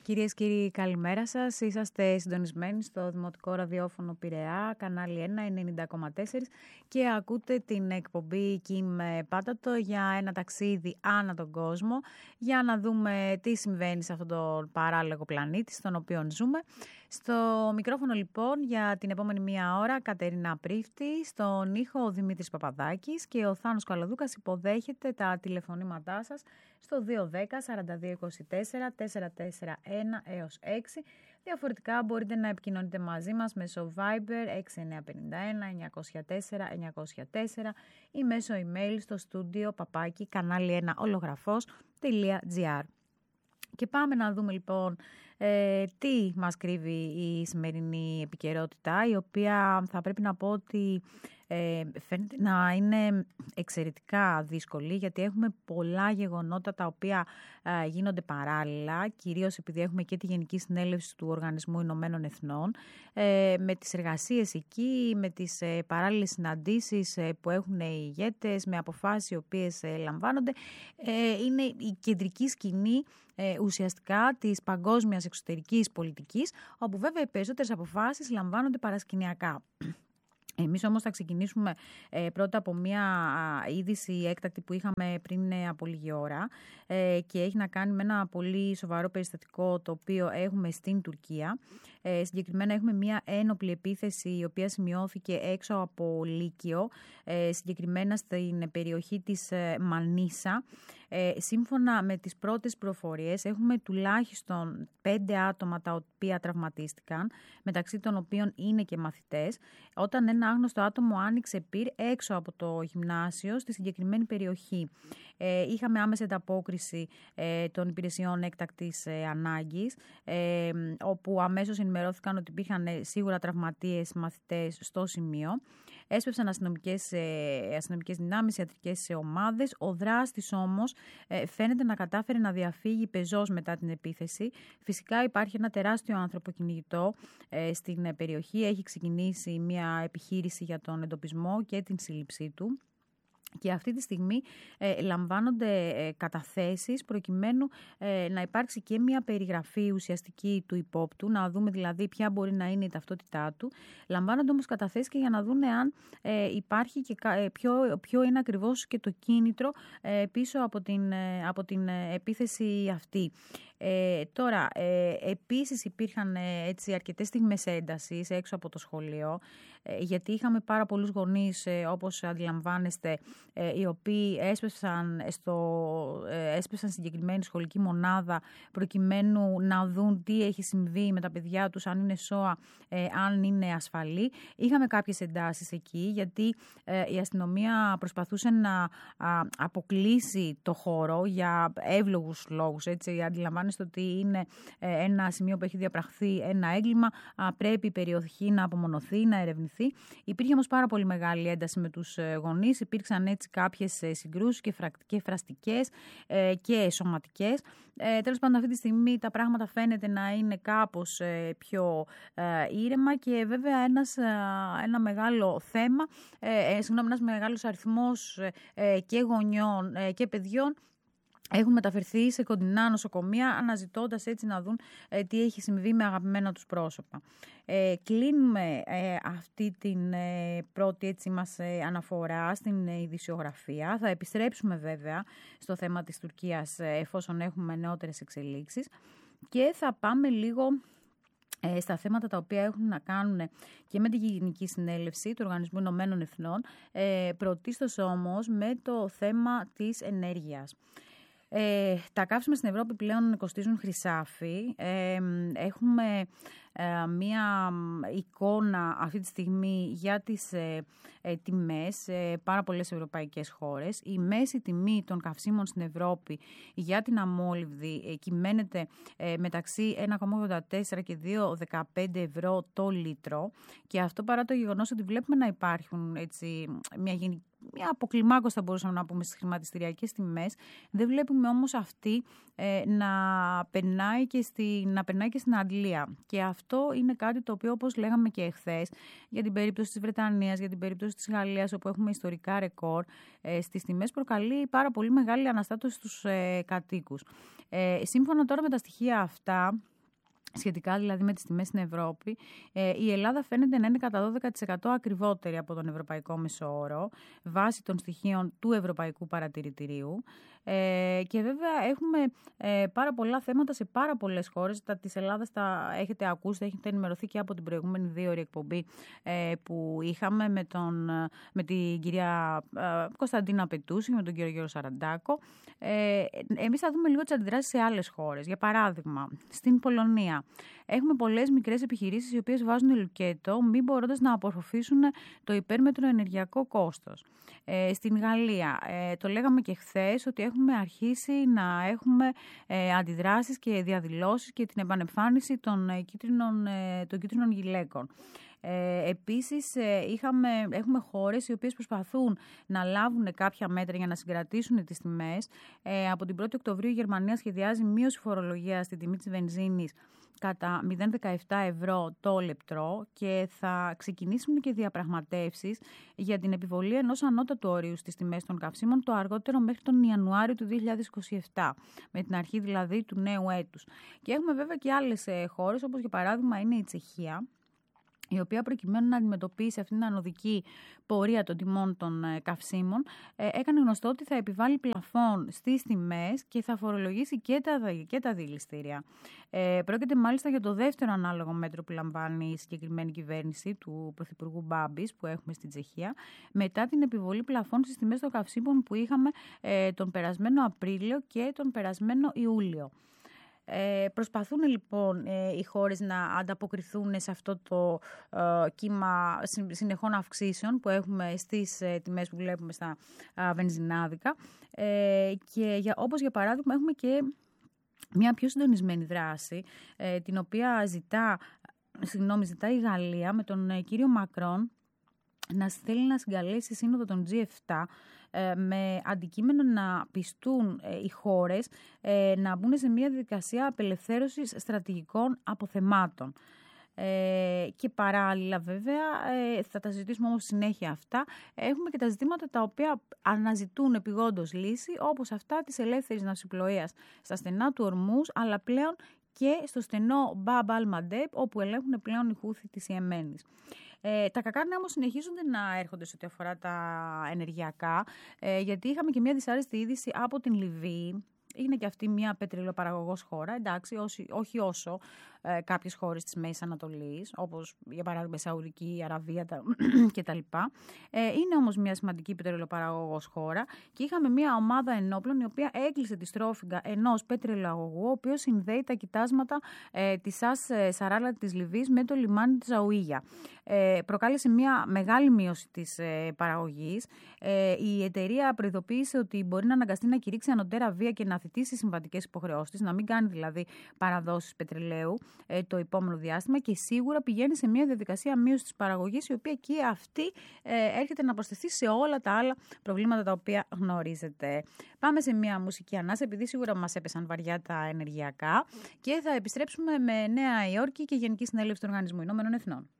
Κυρίες και κύριοι, καλημέρα σας. Είσαστε συντονισμένοι στο Δημοτικό Ραδιόφωνο Πειραιά, κανάλι 1, 90,4 και ακούτε την εκπομπή Κιμ Πάτατο για ένα ταξίδι ανά τον κόσμο, για να δούμε τι συμβαίνει σε αυτόν τον παράλογο πλανήτη στον οποίο ζούμε. Στο μικρόφωνο λοιπόν για την επόμενη μία ώρα Κατερίνα Πρίφτη, στον ήχο ο Δημήτρης Παπαδάκης και ο Θάνος Καλοδούκας υποδέχεται τα τηλεφωνήματά σας στο 210 4224 441 έως 6. Διαφορετικά μπορείτε να επικοινωνείτε μαζί μας μέσω Viber 6951 904 904 ή μέσω email στο στούντιο kanali1ολογραφός.gr. Και πάμε να δούμε λοιπόν τι μας κρύβει η σημερινή επικαιρότητα, η οποία θα πρέπει να πω ότι φαίνεται να είναι εξαιρετικά δύσκολη, γιατί έχουμε πολλά γεγονότα τα οποία γίνονται παράλληλα, κυρίως επειδή έχουμε και τη Γενική Συνέλευση του Οργανισμού Ηνωμένων Εθνών, με τις εργασίες εκεί, με τις παράλληλες συναντήσεις που έχουν οι ηγέτες, με αποφάσεις οι οποίες λαμβάνονται. Είναι η κεντρική σκηνή ουσιαστικά της παγκόσμιας εξωτερικής πολιτικής, όπου βέβαια οι περισσότερες αποφάσεις λαμβάνονται παρασκηνιακά. Εμείς όμως θα ξεκινήσουμε πρώτα από μια είδηση έκτακτη που είχαμε πριν από λίγη ώρα και έχει να κάνει με ένα πολύ σοβαρό περιστατικό το οποίο έχουμε στην Τουρκία. Συγκεκριμένα έχουμε μια ένοπλη επίθεση η οποία σημειώθηκε έξω από Λύκειο, συγκεκριμένα στην περιοχή της Μανίσα. Σύμφωνα με τις πρώτες πληροφορίες έχουμε τουλάχιστον 5 άτομα τα οποία τραυματίστηκαν, μεταξύ των οποίων είναι και μαθητές, όταν ένα άγνωστο άτομο άνοιξε πυρ έξω από το γυμνάσιο στη συγκεκριμένη περιοχή. Είχαμε άμεση ανταπόκριση των υπηρεσιών έκτακτης ανάγκης, όπου αμέσως ενημερώθηκαν ότι υπήρχαν σίγουρα τραυματίες μαθητές στο σημείο. Έσπευσαν αστυνομικές δυνάμεις, ιατρικές ομάδες. Ο δράστης όμως φαίνεται να κατάφερε να διαφύγει πεζός μετά την επίθεση. Φυσικά υπάρχει ένα τεράστιο ανθρωποκυνηγητό στην περιοχή. Έχει ξεκινήσει μια επιχείρηση για τον εντοπισμό και την σύλληψή του. Και αυτή τη στιγμή λαμβάνονται καταθέσεις προκειμένου να υπάρξει και μια περιγραφή ουσιαστική του υπόπτου, να δούμε δηλαδή ποια μπορεί να είναι η ταυτότητά του. Λαμβάνονται όμως καταθέσεις και για να δουν αν υπάρχει και ποιο είναι ακριβώς και το κίνητρο πίσω από την επίθεση αυτή. Τώρα, επίσης υπήρχαν έτσι αρκετές στιγμές έντασης έξω από το σχολείο, γιατί είχαμε πάρα πολλούς γονείς, όπως αντιλαμβάνεστε, οι οποίοι έσπευσαν συγκεκριμένη σχολική μονάδα προκειμένου να δουν τι έχει συμβεί με τα παιδιά τους, αν είναι σώα, αν είναι ασφαλή. Είχαμε κάποιες εντάσεις εκεί, γιατί η αστυνομία προσπαθούσε να αποκλείσει το χώρο για εύλογους λόγους. Έτσι, αντιλαμβάνεστε ότι είναι ένα σημείο που έχει διαπραχθεί ένα έγκλημα, πρέπει η περιοχή να απομονωθεί, να ερευνηθεί. Υπήρχε όμως πάρα πολύ μεγάλη ένταση με τους γονείς, υπήρξαν έτσι κάποιες συγκρούσεις και φραστικές και σωματικές. Τέλος πάντων, αυτή τη στιγμή τα πράγματα φαίνεται να είναι κάπως πιο ήρεμα και βέβαια ένα μεγάλο θέμα, ένας μεγάλος αριθμός και γονιών και παιδιών έχουν μεταφερθεί σε κοντινά νοσοκομεία, αναζητώντας έτσι να δουν τι έχει συμβεί με αγαπημένα τους πρόσωπα. Κλείνουμε αυτή την πρώτη έτσι μας αναφορά στην ειδησιογραφία. Θα επιστρέψουμε βέβαια στο θέμα της Τουρκίας εφόσον έχουμε νεότερες εξελίξεις και θα πάμε λίγο στα θέματα τα οποία έχουν να κάνουν και με τη Γενική Συνέλευση του Οργανισμού Ηνωμένων Εθνών, πρωτίστως όμως με το θέμα της ενέργειας. Τα καύσιμα στην Ευρώπη πλέον κοστίζουν χρυσάφι. Έχουμε μία εικόνα αυτή τη στιγμή για τις τιμές σε πάρα πολλές ευρωπαϊκές χώρες. Η μέση τιμή των καυσίμων στην Ευρώπη για την αμόλυβδη κυμαίνεται μεταξύ 1,84 και 2,15 ευρώ το λίτρο, και αυτό παρά το γεγονός ότι βλέπουμε να υπάρχουν έτσι, μια αποκλιμάκωση, θα μπορούσαμε να πούμε, στις χρηματιστηριακές τιμές. Δεν βλέπουμε όμως αυτή να περνάει και στην αντλία. Και αυτό είναι κάτι το οποίο, όπως λέγαμε και εχθές, για την περίπτωση της Βρετανίας, για την περίπτωση της Γαλλίας, όπου έχουμε ιστορικά ρεκόρ στις τιμές, προκαλεί πάρα πολύ μεγάλη αναστάτωση στους κατοίκους. Σύμφωνα τώρα με τα στοιχεία αυτά, σχετικά δηλαδή με τις τιμές στην Ευρώπη, η Ελλάδα φαίνεται να είναι κατά 12% ακριβότερη από τον ευρωπαϊκό μεσόωρο, βάσει των στοιχείων του Ευρωπαϊκού Παρατηρητηρίου. Και βέβαια έχουμε πάρα πολλά θέματα σε πάρα πολλές χώρες. Τα της Ελλάδας τα έχετε ακούσει, θα έχετε ενημερωθεί και από την προηγούμενη 2ωρη εκπομπή που είχαμε με την κυρία Κωνσταντίνα Πετούση και με τον κύριο Γιώργο Σαραντάκο. Εμείς θα δούμε λίγο τις αντιδράσεις σε άλλες χώρες. Για παράδειγμα, στην Πολωνία έχουμε πολλές μικρές επιχειρήσεις οι οποίες βάζουν λουκέτο, μην μπορώντας να απορροφήσουν το υπέρμετρο ενεργειακό κόστος. Στην Γαλλία, το λέγαμε και χθες, ότι έχουμε αρχίσει να έχουμε αντιδράσεις και διαδηλώσεις και την επανεμφάνιση των κίτρινων γυλαίκων. Επίσης, έχουμε χώρες οι οποίες προσπαθούν να λάβουν κάποια μέτρα για να συγκρατήσουν τις τιμές. Από την 1η Οκτωβρίου η Γερμανία σχεδιάζει μείωση φορολογίας στην τιμή της βενζίνης κατά 0,17 ευρώ το λεπτρό και θα ξεκινήσουν και διαπραγματεύσεις για την επιβολή ενός ανώτατου ορίου στις τιμές των καυσίμων το αργότερο μέχρι τον Ιανουάριο του 2027, με την αρχή δηλαδή του νέου έτους. Και έχουμε βέβαια και άλλες χώρες, όπως για παράδειγμα είναι η Τσεχία, η οποία προκειμένου να αντιμετωπίσει αυτήν την ανωδική πορεία των τιμών των καυσίμων, έκανε γνωστό ότι θα επιβάλλει πλαφόν στις τιμές και θα φορολογήσει και τα δηληστήρια. Πρόκειται μάλιστα για το δεύτερο ανάλογο μέτρο που λαμβάνει η συγκεκριμένη κυβέρνηση του Πρωθυπουργού Μπάμπης που έχουμε στην Τσεχία, μετά την επιβολή πλαφών στις τιμές των καυσίμων που είχαμε τον περασμένο Απρίλιο και τον περασμένο Ιούλιο. Προσπαθούν λοιπόν οι χώρες να ανταποκριθούν σε αυτό το κύμα συνεχών αυξήσεων που έχουμε στις τιμές που βλέπουμε στα βενζινάδικα και όπως για παράδειγμα έχουμε και μια πιο συντονισμένη δράση την οποία ζητά η Γαλλία με τον κύριο Μακρόν να θέλει να συγκαλέσει σύνοδο των G7 με αντικείμενο να πιστούν οι χώρες να μπουν σε μια διαδικασία απελευθέρωσης στρατηγικών αποθεμάτων. Και παράλληλα βέβαια, θα τα συζητήσουμε όμως συνέχεια αυτά, έχουμε και τα ζητήματα τα οποία αναζητούν επειγόντως λύση, όπως αυτά της ελεύθερης ναυσιπλοείας στα στενά του Ορμούς, αλλά πλέον και στο στενό Μπαμπ Αλ-Μαντέπ, όπου ελέγχουν πλέον οι Χούθι της Ιεμένης. Τα κακά νέα όμως συνεχίζονται να έρχονται σε ό,τι αφορά τα ενεργειακά, γιατί είχαμε και μια δυσάρεστη είδηση από την Λιβύη. Είναι και αυτή μια πετρελαιοπαραγωγός χώρα, εντάξει, όχι όσο κάποιες χώρες της Μέσης Ανατολής, όπως για παράδειγμα η Σαουδική Αραβία κτλ. Είναι όμως μια σημαντική πετρελαιοπαραγωγός χώρα και είχαμε μια ομάδα ενόπλων η οποία έκλεισε τη στρόφιγγα ενός πετρελαιοαγωγού, ο οποίος συνδέει τα κοιτάσματα της ΑΣ Σαράλα της Λιβύης με το λιμάνι της Ζαουίγια. Προκάλεσε μια μεγάλη μείωση της παραγωγής. Η εταιρεία προειδοποίησε ότι μπορεί να αναγκαστεί να κηρύξει ανωτέρα βία και να θητήσει συμβατικές υποχρεώσεις, να μην κάνει δηλαδή παραδόσεις πετρελαίου το επόμενο διάστημα και σίγουρα πηγαίνει σε μια διαδικασία μείωσης της παραγωγής, η οποία και αυτή έρχεται να προσθεθεί σε όλα τα άλλα προβλήματα τα οποία γνωρίζετε. Πάμε σε μια μουσική ανάσα, επειδή σίγουρα μας έπεσαν βαριά τα ενεργειακά και θα επιστρέψουμε με Νέα Υόρκη και Γενική Συνέλευση του Οργανισμού Ηνωμένων Εθνών.